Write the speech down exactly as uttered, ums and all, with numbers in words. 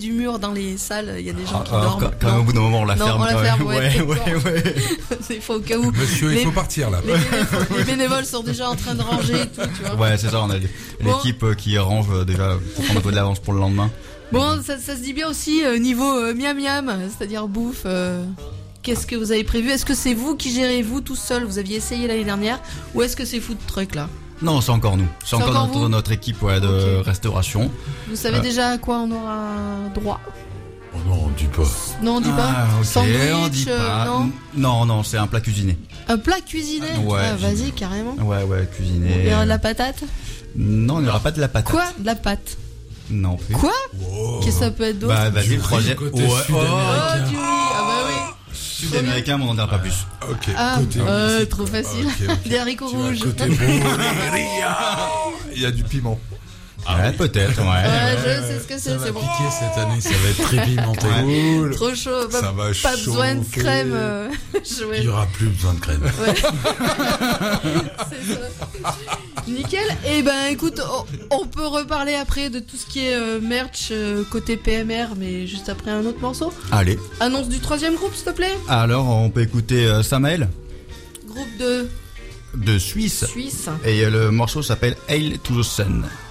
du mur dans les salles, il y a des gens qui Alors, dorment. quand, quand même, au bout d'un moment, on la Non, ferme. on la quand ferme, même. ouais, ouais, ouais, ouais. C'est faut au cas où. Monsieur, Les- il faut partir là. Les bénévoles, les bénévoles sont déjà en train de ranger et tout, tu vois. Ouais, c'est ça, on a l'équipe euh, qui range euh, déjà pour prendre un peu de l'avance pour le lendemain. Bon, ça, ça se dit bien aussi euh, niveau euh, miam miam, c'est-à-dire bouffe. euh, Qu'est-ce que vous avez prévu? Est-ce que c'est vous qui gérez vous tout seul? Vous aviez essayé l'année dernière, ou est-ce que c'est food truck là? Non, c'est encore nous. C'est encore, encore notre, vous notre équipe ouais, de Ok. restauration. Vous savez Euh. déjà à quoi on aura droit? Oh non, on dit pas. Non, on dit pas. Ah, ok, Sandwich, on dit euh, pas. non. non, non, c'est un plat cuisiné. Un plat cuisiné. Ah, ouais, Ah, j'ai- vas-y, carrément. Ouais, ouais, cuisiné. Il y aura de la patate. Non, il n'y aura pas de la patate. Quoi? De la pâte. Non plus. Quoi? Wow. Qu'est-ce que ça peut être d'autre? Bah, vas-y, Du le riz troisième. côté Ouais, Oh, sud-américain. du riz. Ah bah oui. Sud-américain, mais on n'en dira pas plus. Ok. Ah, côté euh, musique, trop quoi. facile. Ok, ok. Des haricots Tu vas rouges. côté Bolivia. Il y a du piment. ouais, peut-être, ouais. Ouais, je sais ce que Ça c'est, va c'est bon. piquer cette année, ça va être très pimenté. Ouais. Cool. Trop chaud. Pas, Ça va pas chauffer. besoin de crème. euh, Il ouais. n'y aura plus besoin de crème. Ouais. C'est ça. Nickel. Et ben écoute, on, on peut reparler après de tout ce qui est euh, merch euh, côté P M R, mais juste après un autre morceau. Allez. Annonce du troisième groupe, s'il te plaît. Alors, on peut écouter euh, Samael Groupe de de Suisse. Suisse. Et euh, le morceau s'appelle Hail to the Sun.